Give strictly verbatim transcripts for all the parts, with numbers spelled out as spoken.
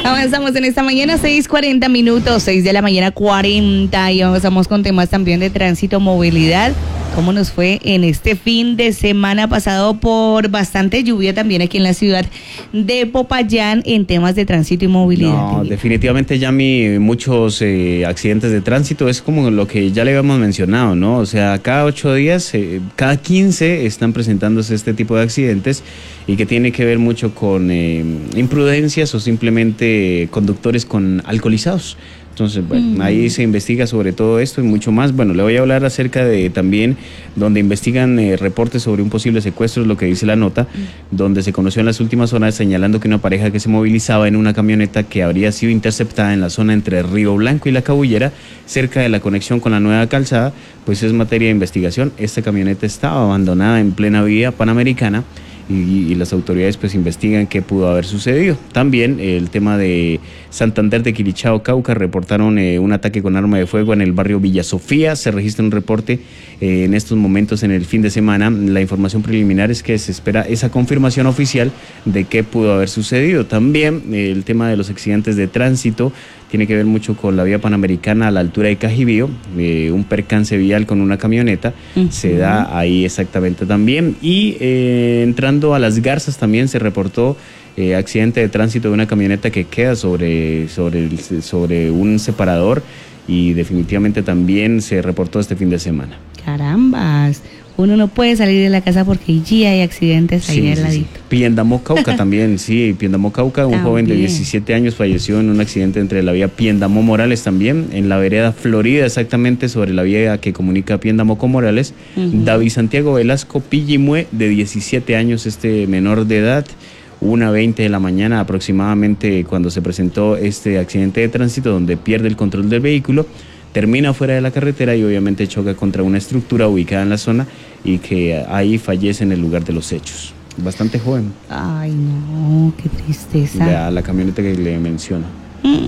Avanzamos en esta mañana, seis cuarenta minutos, seis de la mañana cuarenta, y avanzamos con temas también de tránsito, movilidad. ¿Cómo nos fue en este fin de semana pasado por bastante lluvia también aquí en la ciudad de Popayán en temas de tránsito y movilidad? No, definitivamente, Yami, muchos eh, accidentes de tránsito es como lo que ya le habíamos mencionado, ¿no? O sea, cada ocho días, eh, cada quince están presentándose este tipo de accidentes y que tiene que ver mucho con eh, imprudencias o simplemente conductores con alcoholizados. Entonces, bueno, mm. ahí se investiga sobre todo esto y mucho más. Bueno, le voy a hablar acerca de también donde investigan eh, reportes sobre un posible secuestro, es lo que dice la nota, mm. donde se conoció en las últimas horas señalando que una pareja que se movilizaba en una camioneta que habría sido interceptada en la zona entre Río Blanco y La Cabullera, cerca de la conexión con la nueva calzada, pues es materia de investigación. Esta camioneta estaba abandonada en plena vía panamericana. Y, y las autoridades pues investigan qué pudo haber sucedido. También eh, el tema de Santander de Quilichao, Cauca, reportaron eh, un ataque con arma de fuego en el barrio Villa Sofía. Se registra un reporte eh, en estos momentos en el fin de semana. La información preliminar es que se espera esa confirmación oficial de qué pudo haber sucedido. También eh, el tema de los accidentes de tránsito tiene que ver mucho con la vía panamericana a la altura de Cajibío, eh, un percance vial con una camioneta, uh-huh. se da ahí exactamente también. Y eh, entrando a Las Garzas también se reportó eh, accidente de tránsito de una camioneta que queda sobre, sobre, el, sobre un separador, y definitivamente también se reportó este fin de semana. Carambas. Uno no puede salir de la casa porque allí hay accidentes ahí sí, al ladito. Sí, sí. Piendamó, Cauca también, sí, Piendamó, Cauca, un también. joven de diecisiete años falleció en un accidente entre la vía Piendamó Morales también, en la vereda Florida, exactamente sobre la vía que comunica Piendamó con Morales. Uh-huh. David Santiago Velasco Pillimue, de diecisiete años, este menor de edad, una veinte de la mañana aproximadamente cuando se presentó este accidente de tránsito donde pierde el control del vehículo, termina fuera de la carretera y obviamente choca contra una estructura ubicada en la zona y que ahí fallece en el lugar de los hechos. Bastante joven. Ay, no, qué tristeza. La, la camioneta que le menciono. Mm.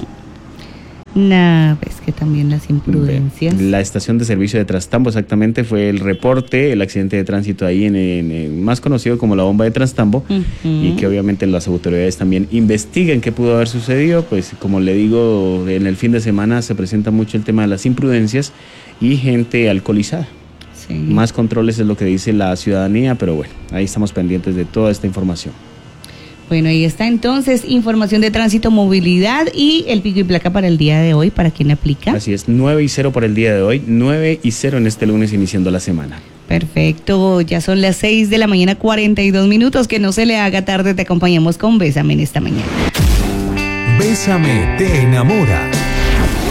Nah, pues que también las imprudencias. La estación de servicio de Trastambo, exactamente, fue el reporte, el accidente de tránsito ahí en, en, en más conocido como la bomba de Trastambo, uh-huh. y que obviamente las autoridades también investigan qué pudo haber sucedido. Pues como le digo, en el fin de semana se presenta mucho el tema de las imprudencias y gente alcoholizada. Sí. Más controles es lo que dice la ciudadanía, pero bueno, ahí estamos pendientes de toda esta información. Bueno, ahí está entonces información de tránsito, movilidad y el pico y placa para el día de hoy, ¿para quién aplica? Así es, nueve y cero para el día de hoy, nueve y cero en este lunes iniciando la semana. Perfecto, ya son las seis de la mañana, cuarenta y dos minutos, que no se le haga tarde, te acompañamos con Bésame en esta mañana. Bésame te enamora.